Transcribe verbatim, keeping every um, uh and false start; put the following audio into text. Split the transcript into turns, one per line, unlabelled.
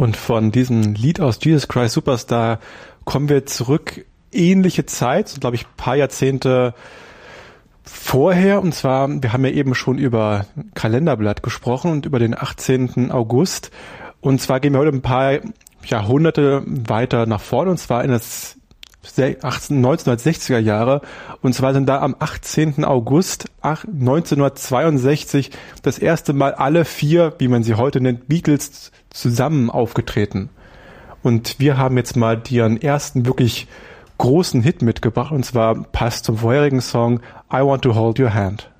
Und von diesem Lied aus Jesus Christ Superstar kommen wir zurück, ähnliche Zeit, so glaube ich ein paar Jahrzehnte vorher. Und zwar, wir haben ja eben schon über Kalenderblatt gesprochen und über den achtzehnten August. Und zwar gehen wir heute ein paar Jahrhunderte weiter nach vorne, und zwar in das neunzehnhundertsechziger Jahre. Und zwar sind da am achtzehnten August neunzehnhundertzweiundsechzig das erste Mal alle vier, wie man sie heute nennt, Beatles zusammen aufgetreten. Und wir haben jetzt mal ihren ersten wirklich großen Hit mitgebracht, und zwar passt zum vorherigen Song I Want to Hold Your Hand.